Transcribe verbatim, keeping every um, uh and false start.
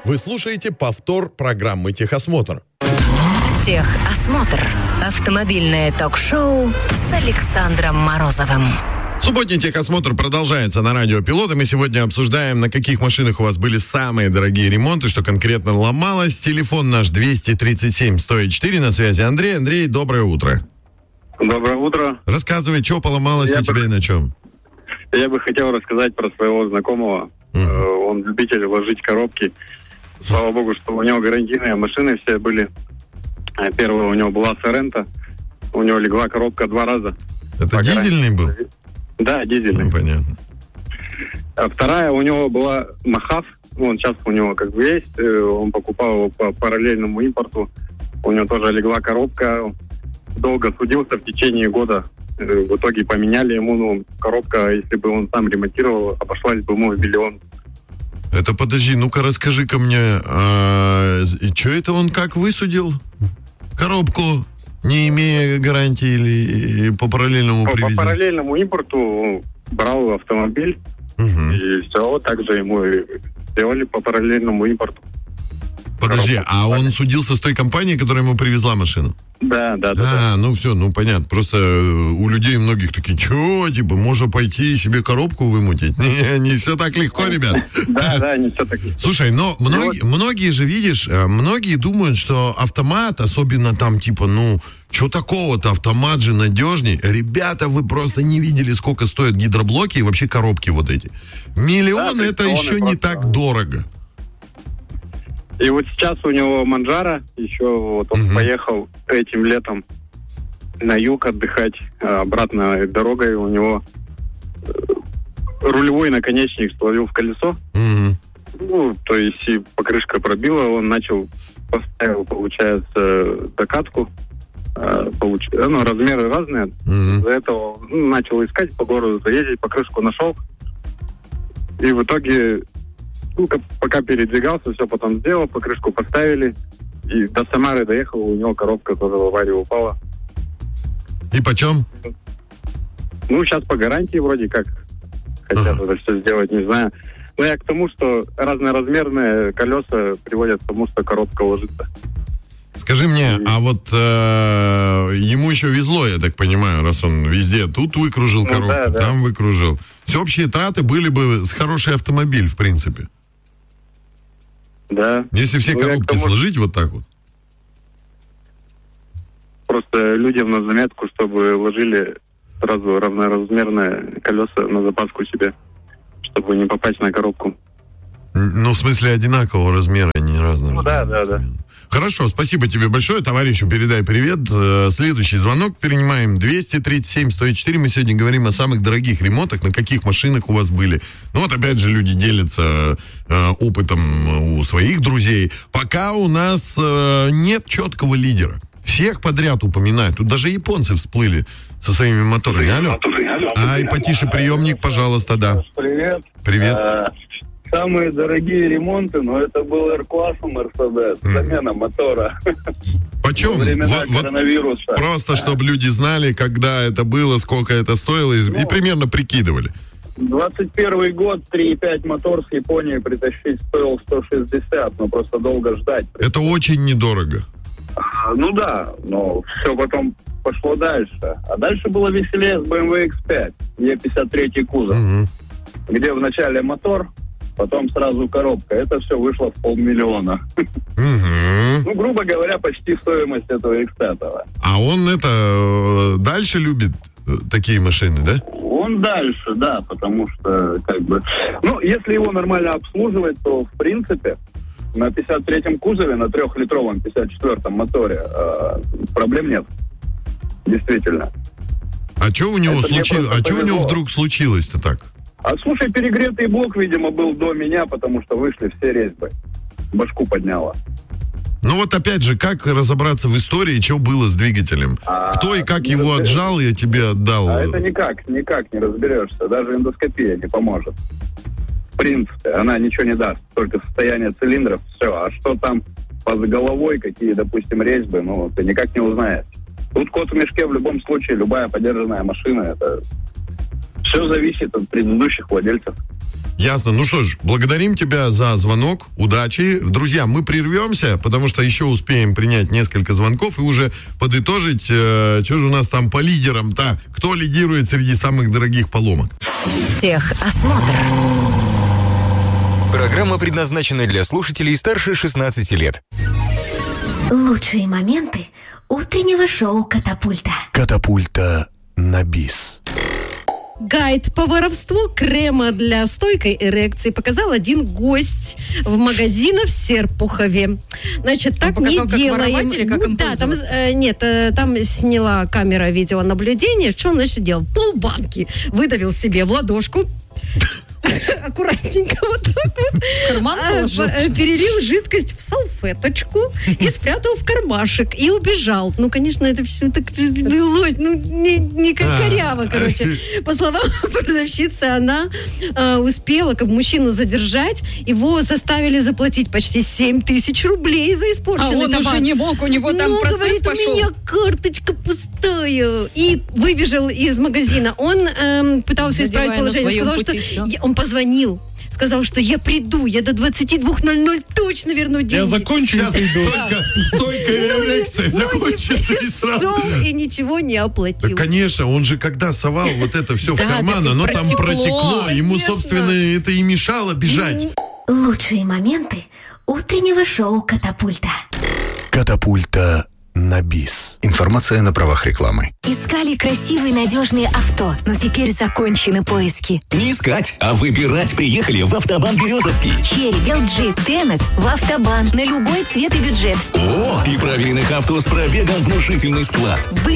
Вы слушаете повтор программы «Техосмотр». Техосмотр. Автомобильное ток-шоу с Александром Морозовым. Субботний техосмотр продолжается на радио Пилот, и мы сегодня обсуждаем, на каких машинах у вас были самые дорогие ремонты, что конкретно ломалось. Телефон наш двести тридцать семь сто четыре, на связи Андрей. Андрей, доброе утро. Доброе утро. Рассказывай, что поломалось Я у тебя бы... и на чем? Я бы хотел рассказать про своего знакомого. Uh-huh. Он любитель ложить коробки. Слава богу, что у него гарантийные машины все были. Первая у него была Сорента. У него легла коробка два раза. Это дизельный был? Да, дизельный. Ну, понятно. А вторая у него была Махав. Он сейчас у него как бы есть. Он покупал его по параллельному импорту. У него тоже легла коробка. Долго судился в течение года. В итоге поменяли ему, ну, коробка, если бы он сам ремонтировал, обошлась бы ему в миллион. Это подожди, ну-ка расскажи-ка мне, а, что это он как высудил? Коробку, не имея гарантии или по параллельному по, привезли? По параллельному импорту брал автомобиль, угу. И все, также ему сделали по параллельному импорту. Подожди, коробку. А он судился с той компанией, которая ему привезла машину? Да, да, да. А, да. ну все, ну понятно. Просто у людей многих такие, что, типа, можно пойти себе коробку вымутить? Не, не все так легко, ребят. Да, да, не все так легко. Слушай, но многие, многие же, видишь, многие думают, что автомат, особенно там, типа, ну, что такого-то, автомат же надежней. Ребята, вы просто не видели, сколько стоят гидроблоки и вообще коробки вот эти. Миллион, да, это еще не так дорого. И вот сейчас у него Манджаро, еще вот он uh-huh. поехал этим летом на юг отдыхать, обратно дорогой у него рулевой наконечник словил в колесо. Uh-huh. Ну, то есть и покрышка пробила, он начал, поставил, получается, докатку. Получ... Ну, размеры разные. Uh-huh. Из-за этого ну, начал искать по городу, заездить, покрышку нашел. И в итоге... Ну, пока передвигался, все потом сделал, покрышку поставили. И до Самары доехал, у него коробка тоже в аварию упала. И почем? Ну, сейчас по гарантии вроде как хотят ага. это все сделать, не знаю. Но я к тому, что разноразмерные колеса приводят к тому, что коробка ложится. Скажи мне, и... а вот э, ему еще везло, я так понимаю, раз он везде тут выкружил ну, коробку, да, да. там выкружил. Все общие траты были бы с хороший автомобиль, в принципе. Да. Если все ну, коробки тому... сложить вот так вот. Просто людям на заметку, чтобы ложили сразу равноразмерные колеса на запаску себе, чтобы не попасть на коробку. Ну, в смысле, одинакового размера, не разного. Ну, да, да, да. Хорошо, спасибо тебе большое, товарищу, передай привет. Следующий звонок принимаем. двести тридцать семь сто четыре. Мы сегодня говорим о самых дорогих ремонтах, на каких машинах у вас были. Ну вот опять же люди делятся э, опытом у своих друзей. Пока у нас э, нет четкого лидера. Всех подряд упоминают. Тут даже японцы всплыли со своими моторами. Алло. Ай, потише приемник, пожалуйста, да. Привет. Привет. Самые дорогие ремонты, но это был Р-класс у Мерседес, mm. замена мотора. Почем? Во времена вот, коронавируса. Вот просто, чтобы люди знали, когда это было, сколько это стоило, и, ну, и примерно прикидывали. двадцать первый год, три и пять мотор с Японии притащить стоил сто шестьдесят, но просто долго ждать. Это очень недорого. А, ну да, но все потом пошло дальше. А дальше было веселее с бэ эм вэ икс пять, Е пятьдесят три кузов, mm-hmm. где вначале мотор, потом сразу коробка. Это все вышло в полмиллиона. Угу. Ну, грубо говоря, почти стоимость этого икс пять. А он это дальше любит такие машины, да? Он дальше, да, потому что как бы... Ну, если его нормально обслуживать, то, в принципе, на пятьдесят третьем кузове, на трехлитровом пятьдесят четвёртом моторе э, проблем нет. Действительно. А что у него случилось? А что у него вдруг случилось-то так? А слушай, перегретый блок, видимо, был до меня, потому что вышли все резьбы. Башку подняло. Ну вот опять же, как разобраться в истории, что было с двигателем? А, Кто и как его разберешься. Отжал, я тебе отдал. А это никак, никак не разберешься. Даже эндоскопия не поможет. В принципе, она ничего не даст. Только состояние цилиндров, все. А что там под головой, какие, допустим, резьбы, ну, ты никак не узнаешь. Тут кот в мешке в любом случае, любая подержанная машина, это... Все зависит от предыдущих владельцев. Ясно. Ну что ж, благодарим тебя за звонок. Удачи. Друзья, мы прервемся, потому что еще успеем принять несколько звонков и уже подытожить, э, что же у нас там по лидерам-то. Кто лидирует среди самых дорогих поломок? Техосмотр. Программа предназначена для слушателей старше шестнадцати лет. Лучшие моменты утреннего шоу «Катапульта». Катапульта на бис. Гайд по воровству крема для стойкой эрекции показал один гость в магазине в Серпухове. Значит, так не как делаем. воровать или как им Да, там, пользоваться? э, нет, э, там сняла камера видеонаблюдения. Что он, значит, делал? Полбанки выдавил себе в ладошку. Аккуратненько вот так вот. Карман А, положил? п- перелил жидкость в салфеточку и спрятал в кармашек и убежал. Ну, конечно, это все так разлилось, ну, не, не как коряво, короче. По словам продавщицы, она э, успела как мужчину задержать, его заставили заплатить почти семь тысяч рублей за А испорченный он табак. уже не мог, у него там Ну, процесс говорит, пошел. у меня карточка пустая. И выбежал из магазина. Он эм, пытался Задевая исправить на положение. своем Сказал, что пути всё. я- он позвонил. Сказал, что я приду, я до двадцати двух ноль ноль точно верну деньги. Я закончу и Сейчас приду. только стойкая эрекция закончится и сразу. Шел и ничего не Да, оплатил. конечно, он же когда совал вот это все в Да, карман, так и оно там протекло, протекло. Ему, конечно. собственно, это и мешало бежать. Лучшие моменты утреннего шоу «Катапульта». Катапульта на бис. Информация на правах рекламы. Искали красивые надежные авто, но теперь закончены поиски. Не искать, а выбирать приехали в Автобан Березовский. Черри, эл джи, Тенет в Автобан на любой цвет и бюджет. О, и проверенных авто с пробегом внушительный склад. Быстро